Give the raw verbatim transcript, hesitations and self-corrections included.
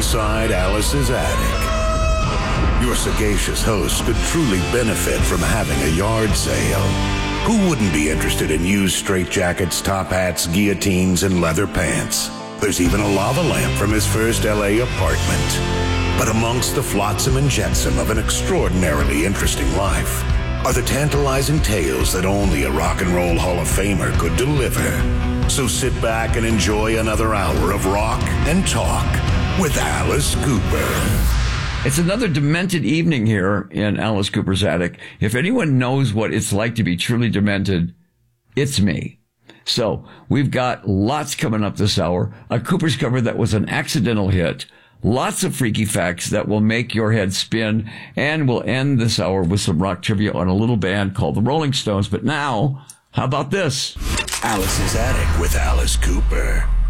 inside Alice's attic. Your sagacious host could truly benefit from having a yard sale. Who wouldn't be interested in used straitjackets, top hats, guillotines, and leather pants? There's even a lava lamp from his first L A apartment. But amongst the flotsam and jetsam of an extraordinarily interesting life are the tantalizing tales that only a rock and roll Hall of Famer could deliver. So sit back and enjoy another hour of rock and talk with Alice Cooper. It's another demented evening here in Alice Cooper's attic. If anyone knows what it's like to be truly demented, it's me. So we've got lots coming up this hour. A Cooper's cover that was an accidental hit. Lots of freaky facts that will make your head spin. And we'll end this hour with some rock trivia on a little band called the Rolling Stones. But now, how about this? Alice's Attic with Alice Cooper.